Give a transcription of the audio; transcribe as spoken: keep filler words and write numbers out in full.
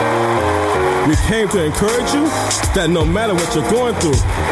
We came to encourage you that no matter what you're going through,